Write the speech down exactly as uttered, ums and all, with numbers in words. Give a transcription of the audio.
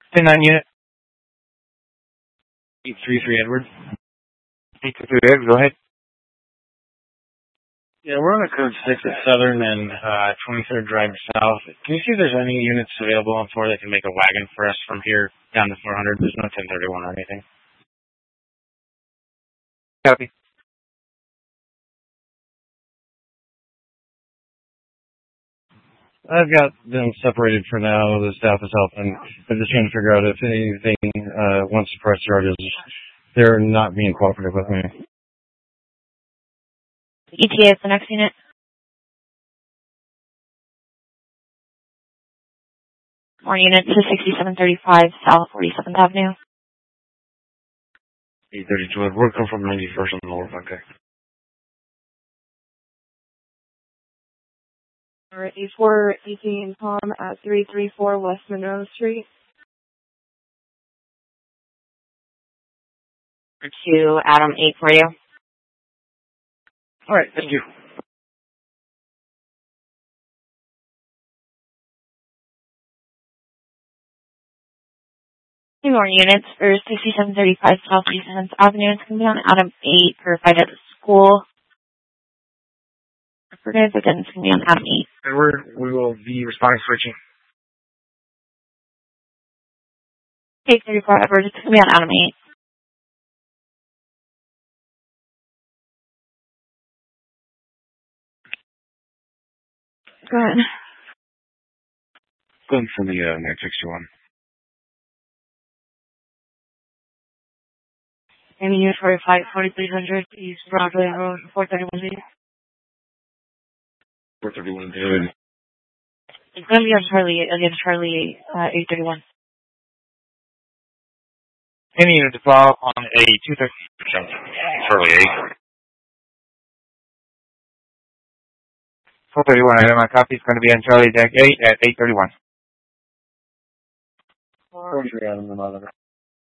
ten nine unit. eight three three Edward. eight three three Edward, go ahead. Yeah, we're on a code six at Southern and uh, twenty-third Drive South. Can you see if there's any units available on floor that can make a wagon for us from here down to four hundred? There's no ten thirty-one or anything. Copy. I've got them separated for now. The staff is helping. I'm just trying to figure out if anything, uh, once the press charges, they're not being cooperative with me. E T A is the next unit. More units to sixty-seven thirty-five South forty-seventh Avenue. eight thirty-two, we're coming from ninety-first on the lower bunker. Alright, A four eighteen Tom at three three four West Monroe Street. To Adam eight for you. Alright, thank you. Two more units for sixty-seven thirty-five South forty-seventh Avenue. It's going to be on Adam eight for five at the school. I forget, but then it's going to be on Adam eight. Edward, we will be responding switching. eight thirty-four Edward, it's going to be on Adam eight. Go ahead. Going for the uh, next sixty-one. Amy Unit forty-five, forty-three hundred East Broadway Road, four thirty-one D. four thirty-one, David. It's going to be on Charlie, against Charlie, uh, eight thirty-one. Any unit to follow on a two thirty. Charlie eight. four thirty-one, I have my copy. It's going to be on Charlie Deck eight at eight thirty-one. forty-three out of the mother.